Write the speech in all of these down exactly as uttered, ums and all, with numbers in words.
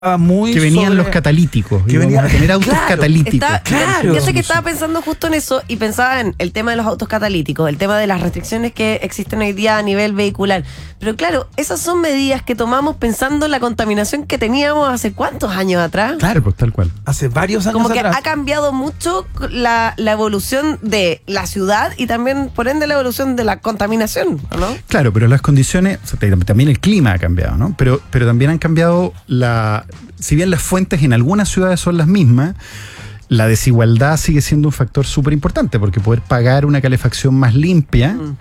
muy que venían sobre... los catalíticos, que venían a tener autos claro, catalíticos. Está, claro. Yo sé que estaba pensando justo en eso y pensaba en el tema de los autos catalíticos, el tema de las restricciones que existen hoy día a nivel vehicular. Pero claro, esas son medidas que tomamos pensando en la contaminación que teníamos hace cuántos años atrás. Claro, pues tal cual. Hace varios años Como que atrás. ha cambiado mucho la, la evolución de la ciudad y también, por ende, la evolución de la contaminación, ¿no? Claro, pero las condiciones, o sea, también el clima ha cambiado, ¿no? Pero, pero también han cambiado la... Si bien las fuentes en algunas ciudades son las mismas, la desigualdad sigue siendo un factor súper importante, porque poder pagar una calefacción más limpia mm.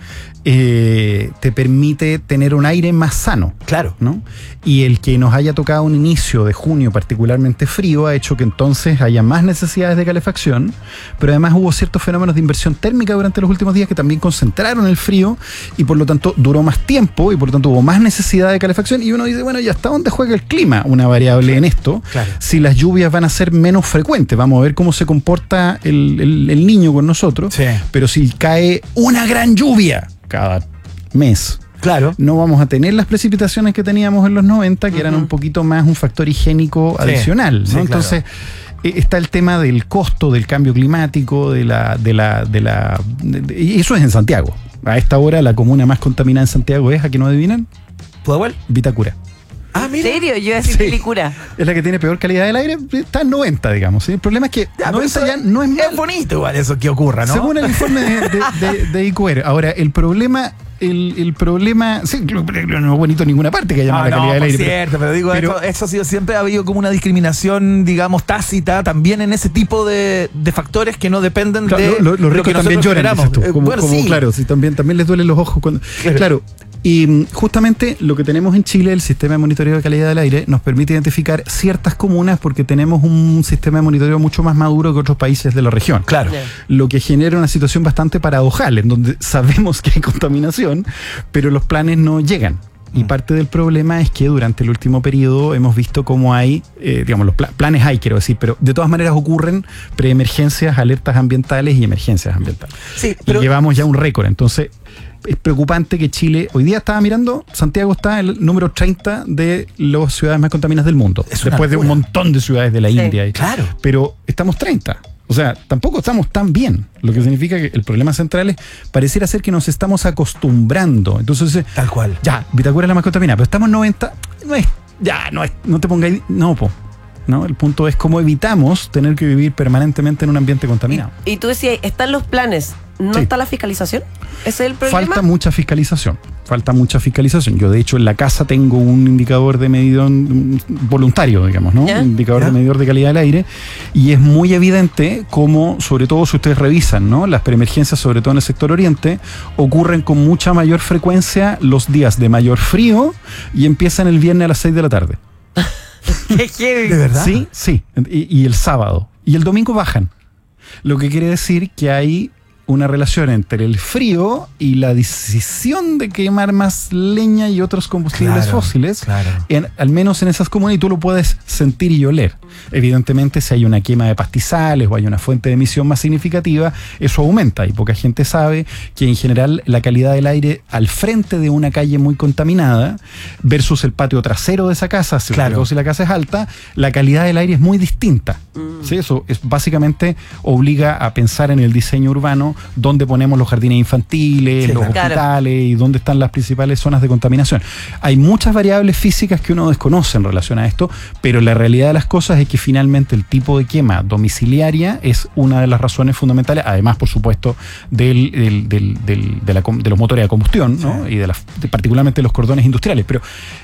eh, te permite tener un aire más sano. Claro. ¿No? Y el que nos haya tocado un inicio de junio particularmente frío ha hecho que entonces haya más necesidades de calefacción, pero además hubo ciertos fenómenos de inversión térmica durante los últimos días que también concentraron el frío y por lo tanto duró más tiempo y por lo tanto hubo más necesidad de calefacción. Y uno dice, bueno, ¿y hasta dónde juega el clima? Una variable en esto. Claro. Si las lluvias van a ser menos frecuentes, vamos a ver cómo se comporta el, el, el niño con nosotros. Sí. Pero si cae una gran lluvia cada mes, claro, no vamos a tener las precipitaciones que teníamos en los noventa, que uh-huh. eran un poquito más un factor higiénico sí. adicional, ¿no? Sí, Entonces claro. está el tema del costo del cambio climático, de la, de la, de la, de, de, y eso es en Santiago. A esta hora la comuna más contaminada en Santiago es, ¿a que no adivinan? ¿Pudahuel? Vitacura. Ah, mira. ¿En serio? Yo iba a decir Quilicura. Es la que tiene peor calidad del aire, está en noventa, digamos. ¿Sí? El problema es que ya, noventa ya no es mal. Es bonito igual eso que ocurra, ¿no? Según el informe de, de, de, de I Q R. Ahora, el problema... El, el problema, sí, no es bonito en ninguna parte que haya no, mala calidad no, del aire. Es cierto, pero, pero digo, pero, eso, eso ha sido, siempre ha habido como una discriminación, digamos, tácita, también en ese tipo de, de factores que no dependen claro, de lo, lo, los ricos también lloran, tú, como, bueno, como, sí. Claro, sí, también, también les duelen los ojos cuando. Claro. claro. Y justamente lo que tenemos en Chile, el sistema de monitoreo de calidad del aire, nos permite identificar ciertas comunas porque tenemos un sistema de monitoreo mucho más maduro que otros países de la región. Claro. Yeah. Lo que genera una situación bastante paradojal, en donde sabemos que hay contaminación, pero los planes no llegan. Y parte del problema es que durante el último periodo hemos visto cómo hay, eh, digamos, los pl- planes hay, quiero decir, pero de todas maneras ocurren preemergencias, alertas ambientales y emergencias ambientales. Sí, pero... Y llevamos ya un récord, entonces... Es preocupante que Chile, hoy día estaba mirando, Santiago está en el número treinta de las ciudades más contaminadas del mundo, es después de un montón de ciudades de la sí, India. Y, claro. Pero estamos treinta. O sea, tampoco estamos tan bien, lo que significa que el problema central es, pareciera ser que nos estamos acostumbrando. Entonces, tal cual. Ya, Vitacura es la más contaminada, pero estamos en noventa, no es, ya, no es, no te pongáis, no, po. ¿No? El punto es cómo evitamos tener que vivir permanentemente en un ambiente contaminado. Y, y tú decías, están los planes, ¿no sí. está la fiscalización? ¿Ese es el problema? Falta mucha fiscalización, falta mucha fiscalización. Yo de hecho en la casa tengo un indicador de medidón voluntario, digamos, ¿no? ¿Ya? Un indicador ¿Ya? de medidor de calidad del aire, y es muy evidente cómo, sobre todo si ustedes revisan, ¿no? Las preemergencias, sobre todo en el sector oriente, ocurren con mucha mayor frecuencia los días de mayor frío y empiezan el viernes a las seis de la tarde. ¿Qué heavy? ¿De verdad? Sí, sí. Y, y el sábado. Y el domingo bajan. Lo que quiere decir que hay una relación entre el frío y la decisión de quemar más leña y otros combustibles claro, fósiles, claro. En, al menos en esas comunas, y tú lo puedes sentir y oler. Evidentemente, si hay una quema de pastizales o hay una fuente de emisión más significativa, eso aumenta, y poca gente sabe que en general la calidad del aire al frente de una calle muy contaminada versus el patio trasero de esa casa, si, claro. si la casa es alta, la calidad del aire es muy distinta. Mm. ¿Sí? Eso es, básicamente obliga a pensar en el diseño urbano dónde ponemos los jardines infantiles, sí, los claro. hospitales y dónde están las principales zonas de contaminación. Hay muchas variables físicas que uno desconoce en relación a esto, pero la realidad de las cosas es que finalmente el tipo de quema domiciliaria es una de las razones fundamentales, además, por supuesto, del, del, del, del, de, la, de los motores de combustión, ¿no? Sí. Y de, las, de particularmente los cordones industriales, pero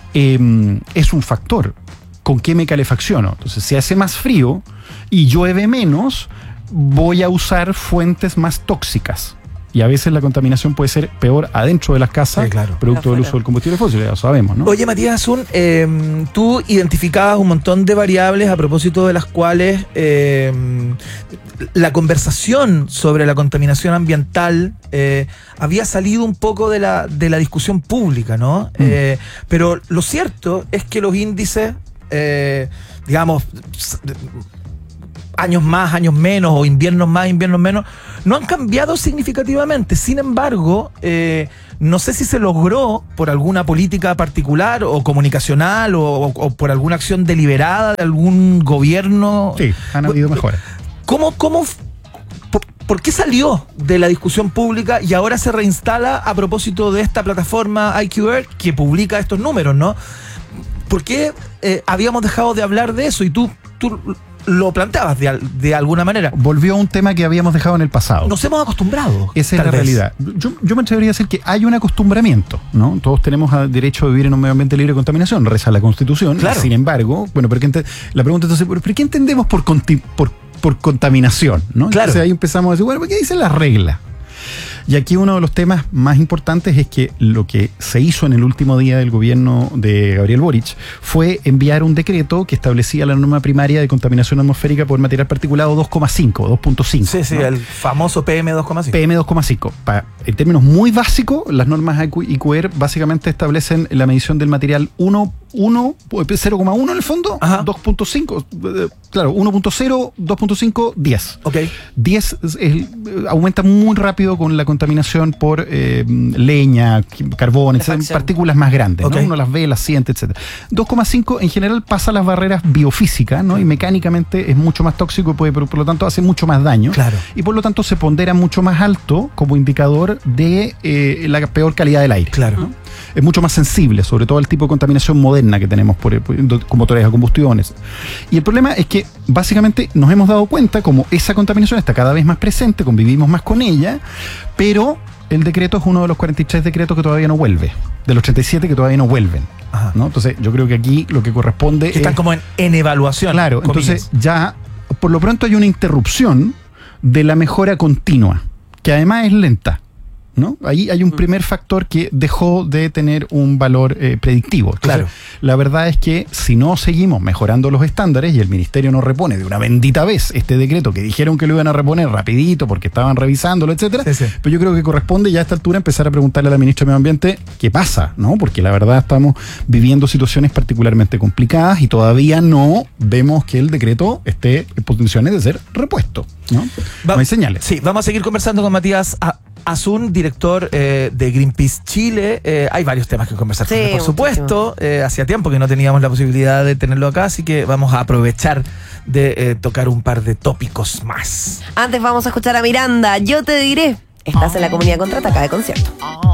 eh, es un factor. ¿Con qué me calefacciono? Entonces, si hace más frío y llueve menos, voy a usar fuentes más tóxicas. Y a veces la contaminación puede ser peor adentro de las casas, sí, claro. producto del uso del combustible fósil, ya lo sabemos, ¿no? Oye, Matías Azun, eh, tú identificabas un montón de variables a propósito de las cuales eh, la conversación sobre la contaminación ambiental eh, había salido un poco de la, de la discusión pública, ¿no? Mm. Eh, pero lo cierto es que los índices, eh, digamos, años más, años menos, o inviernos más, inviernos menos, no han cambiado significativamente. Sin embargo, eh, no sé si se logró por alguna política particular o comunicacional o, o, o por alguna acción deliberada de algún gobierno. Sí, han habido mejoras. ¿Cómo, cómo, por, por qué salió de la discusión pública y ahora se reinstala a propósito de esta plataforma I Q R que publica estos números, ¿no? ¿Por qué eh, habíamos dejado de hablar de eso? Y tú, tú lo planteabas de, de alguna manera. Volvió a un tema que habíamos dejado en el pasado. Nos hemos acostumbrado. Esa es la vez. realidad. Yo, yo me atrevería a decir que hay un acostumbramiento, ¿no? Todos tenemos derecho a vivir en un medio ambiente libre de contaminación, reza la Constitución. Claro. Sin embargo, bueno, pero que la pregunta entonces, ¿pero qué entendemos por, conti por, por contaminación? ¿No? Claro. Entonces ahí empezamos a decir, bueno, ¿qué dicen las reglas? Y aquí uno de los temas más importantes es que lo que se hizo en el último día del gobierno de Gabriel Boric fue enviar un decreto que establecía la norma primaria de contaminación atmosférica por material particulado dos coma cinco, dos punto cinco. Sí, sí, ¿no? El famoso P M dos coma cinco. P M dos coma cinco. En términos muy básicos, las normas I Q R básicamente establecen la medición del material uno, cero coma uno en el fondo, Ajá. dos punto cinco, claro, uno punto cero, dos punto cinco, diez. Ok. diez es, es, aumenta muy rápido con la contaminación por eh, leña, carbón, etcétera, partículas más grandes, Okay. ¿no? Uno las ve, las siente, etcétera. dos coma cinco en general pasa las barreras biofísicas, ¿no? Y mecánicamente es mucho más tóxico y puede, por, por lo tanto hace mucho más daño. Claro. Y por lo tanto se pondera mucho más alto como indicador de eh, la peor calidad del aire. Claro. ¿no? Es mucho más sensible, sobre todo al tipo de contaminación moderna que tenemos por, por, con motores a combustiones. Y el problema es que básicamente nos hemos dado cuenta como esa contaminación está cada vez más presente, convivimos más con ella, pero el decreto es uno de los cuarenta y tres decretos que todavía no vuelve, de los treinta y siete que todavía no vuelven. Ajá. ¿no? Entonces yo creo que aquí lo que corresponde Que están es, como en, en evaluación. claro, comillas. entonces ya por lo pronto hay una interrupción de la mejora continua, que además es lenta. ¿No? Ahí hay un primer factor que dejó de tener un valor eh, predictivo. Entonces, Claro. la verdad es que si no seguimos mejorando los estándares y el ministerio no repone de una bendita vez este decreto que dijeron que lo iban a reponer rapidito porque estaban revisándolo, etcétera, Sí, sí. pero yo creo que corresponde ya a esta altura empezar a preguntarle a la ministra de Medio Ambiente qué pasa, ¿no? Porque la verdad estamos viviendo situaciones particularmente complicadas y todavía no vemos que el decreto esté en condiciones de ser repuesto, ¿no? Va- no hay señales. Sí, vamos a seguir conversando con Matías A- Azun, director eh, de Greenpeace Chile. Eh, hay varios temas que conversar con Sí, él, por muchísimo. supuesto. Eh, hacía tiempo que no teníamos la posibilidad de tenerlo acá, así que vamos a aprovechar de eh, tocar un par de tópicos más. Antes vamos a escuchar a Miranda. Yo te diré. Estás en la comunidad Contraataca de concierto.